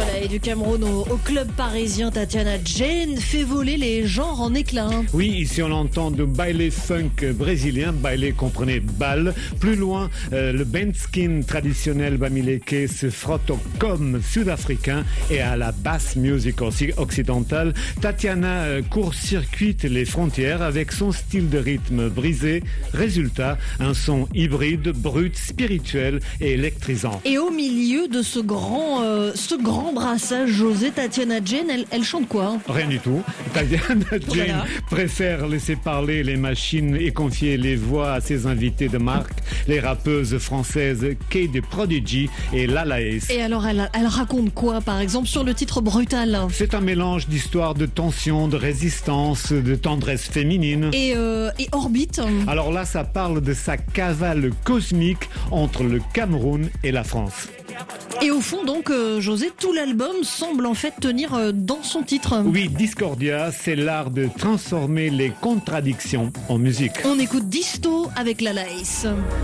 Voilà, et du Cameroun au club parisien, Tatiana Jane fait voler les genres en éclat. Oui, ici on entend du baile funk brésilien, baile comprenez bal. Plus loin, le bandskin traditionnel bamileke se frotte au com sud-africain et à la bass music occidentale. Tatiana court-circuite les frontières avec son style de rythme brisé. Résultat, un son hybride, brut, spirituel et électrisant. Et au milieu de ce grand brassage, José, Tatiana Jane, elle chante quoi? Rien du tout. Tatiana Jane Voilà. préfère laisser parler les machines et confier les voix à ses invités de marque, les rappeuses françaises Kay de Prodigy et Lala Ace. Et alors, elle raconte quoi, par exemple, sur le titre Brutal? C'est un mélange d'histoires de tension, de résistance, de tendresse féminine. Et Orbit? Alors là, ça parle de sa cavale cosmique entre le Cameroun et la France. Et au fond, donc, José, tout l'album semble en fait tenir dans son titre. Oui, Discordia, c'est l'art de transformer les contradictions en musique. On écoute Disto avec Lala Ace.